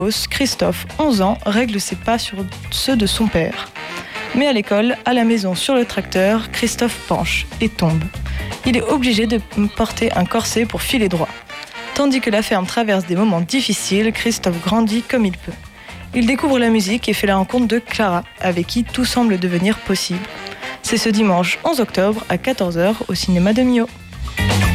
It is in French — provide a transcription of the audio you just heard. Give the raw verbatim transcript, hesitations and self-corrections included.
Christophe, onze ans, règle ses pas sur ceux de son père. Mais à l'école, à la maison, sur le tracteur, Christophe penche et tombe. Il est obligé de porter un corset pour filer droit. Tandis que la ferme traverse des moments difficiles, Christophe grandit comme il peut. Il découvre la musique et fait la rencontre de Clara, avec qui tout semble devenir possible. C'est ce dimanche onze octobre à quatorze heures au cinéma de Millau.